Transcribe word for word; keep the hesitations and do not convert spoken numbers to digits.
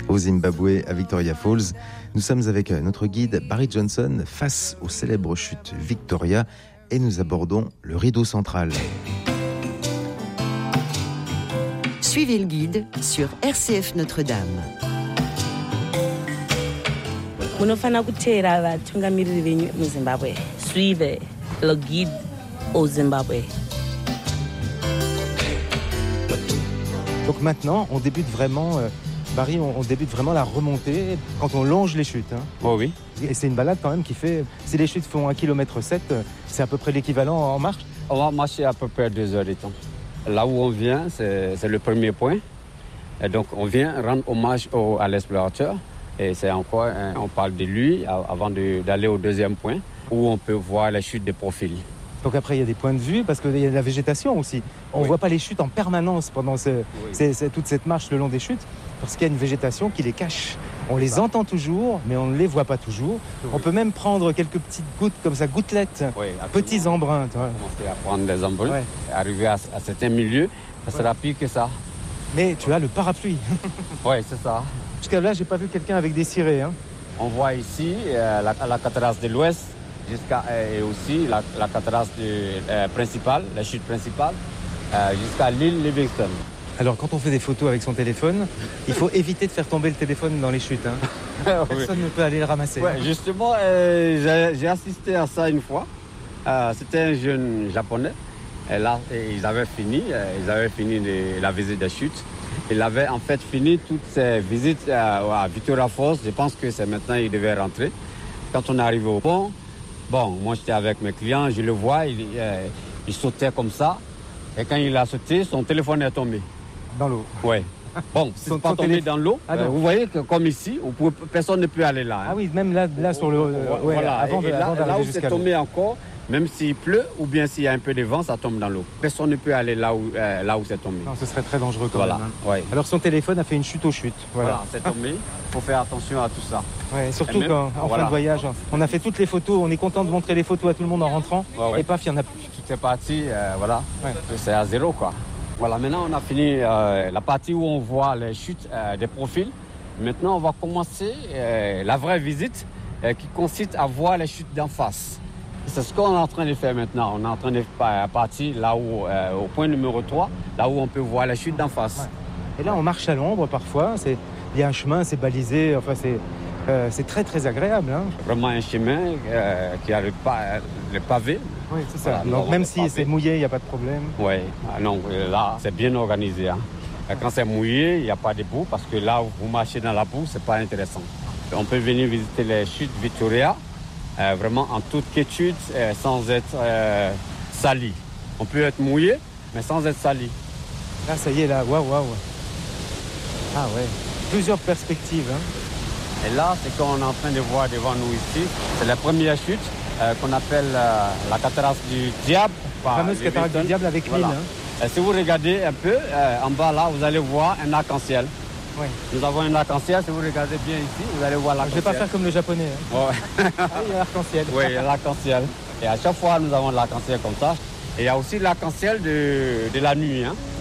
au Zimbabwe, à Victoria Falls. Nous sommes avec notre guide Barry Johnson face aux célèbres chutes Victoria et nous abordons le rideau central. Suivez le guide sur R C F Notre-Dame. Munofana kutera vatungamiriri venyu muZimbabwe. Suivez le guide au Zimbabwe. Donc maintenant, on débute vraiment, euh, Barry, on, on débute vraiment la remontée quand on longe les chutes. Hein. Oh oui. Et c'est une balade quand même qui fait, si les chutes font un kilomètre sept, c'est à peu près l'équivalent en marche. On va marcher à peu près deux heures de temps. Là où on vient, c'est, c'est le premier point. Et donc on vient rendre hommage au, à l'explorateur. Et c'est encore, hein, on parle de lui avant de, d'aller au deuxième point où on peut voir les chutes de profil. Donc après, il y a des points de vue, parce qu'il y a de la végétation aussi. On ne oui. voit pas les chutes en permanence pendant ce, oui. c'est, c'est, toute cette marche le long des chutes, parce qu'il y a une végétation qui les cache. On les entend toujours, mais on ne les voit pas toujours. Oui. On peut même prendre quelques petites gouttes, comme ça, gouttelettes, oui, petits embruns. Tu vois. Commencer à prendre des embruns, ouais. Arriver à, à certains milieux, ça ouais. sera pire que ça. Mais tu as le parapluie. Oui, c'est ça. Jusqu'à là, je n'ai pas vu quelqu'un avec des cirés. Hein. On voit ici euh, la, la cataract de l'Ouest, jusqu'à, et aussi la, la cataract euh, principale, la chute principale, euh, jusqu'à l'île Livingston. Alors, quand on fait des photos avec son téléphone, il faut éviter de faire tomber le téléphone dans les chutes. Hein. Personne oui. ne peut aller le ramasser. Ouais, hein. Justement, euh, j'ai, j'ai assisté à ça une fois. Euh, c'était un jeune japonais. Et là, et ils avaient fini, euh, ils avaient fini de, la visite des chutes. Il avait en fait fini toutes ses visites à, à Victoria Falls. Je pense que c'est maintenant qu'il devait rentrer. Quand on est arrivé au pont, bon, moi j'étais avec mes clients, je le vois, il, euh, il sautait comme ça. Et quand il a sauté, son téléphone est tombé. Dans l'eau? Oui. Bon, c'est pas tombé télé... dans l'eau. Ah, euh, vous voyez que comme ici, on pouvait, personne ne peut aller là. Hein. Ah oui, même là, là sur le... Euh, ouais, voilà, avant, et, et avant là, là où c'est tombé l'eau. encore, même s'il pleut ou bien s'il y a un peu de vent, ça tombe dans l'eau. Personne ne peut aller là où, euh, là où c'est tombé. Non, ce serait très dangereux quand voilà. même. Hein. Ouais. Alors son téléphone a fait une chute aux chutes. Voilà, voilà c'est tombé. Il faut faire attention à tout ça. Ouais, surtout même, quand, en voilà. fin de voyage, on a fait toutes les photos, on est content de montrer les photos à tout le monde en rentrant. Ouais, ouais. Et paf, il y en a plus. Tout est parti, euh, voilà. Ouais. C'est à zéro, quoi. Voilà, maintenant on a fini euh, la partie où on voit les chutes euh, des profils. Maintenant, on va commencer euh, la vraie visite euh, qui consiste à voir les chutes d'en face. C'est ce qu'on est en train de faire maintenant. On est en train de partir là où, euh, au point numéro trois, là où on peut voir les chutes d'en face. Ouais. Et là, on marche à l'ombre parfois. C'est... Il y a un chemin, c'est balisé. Enfin, c'est, euh, c'est très, très agréable. Hein. Vraiment un chemin euh, qui a le, pa- le pavé. Oui, c'est ça. Voilà, donc, même si pavé. C'est mouillé, il n'y a pas de problème. Oui, ah, non, là, c'est bien organisé. Hein. Quand c'est mouillé, il n'y a pas de boue parce que là où vous marchez dans la boue, ce n'est pas intéressant. On peut venir visiter les chutes Victoria. Euh, vraiment en toute quiétude, euh, sans être euh, sali. On peut être mouillé, mais sans être sali. Là, ça y est, là, waouh, waouh. Ah ouais, plusieurs perspectives. Hein. Et là, c'est qu'on est en train de voir devant nous ici, c'est la première chute euh, qu'on appelle euh, la cataracte du diable. La fameuse cataracte du diable avec voilà. l'île. Hein. Et si vous regardez un peu, euh, en bas là, vous allez voir un arc-en-ciel. Oui. Nous avons un arc-en-ciel, si vous regardez bien ici, vous allez voir l'arc-en-ciel. Je ne vais pas faire comme le japonais. Hein. Ouais. Ah, il y a l'arc-en-ciel. Oui, il y a l'arc-en-ciel. Et à chaque fois, nous avons l'arc-en-ciel comme ça. Et il y a aussi l'arc-en-ciel de, de la nuit. Hein.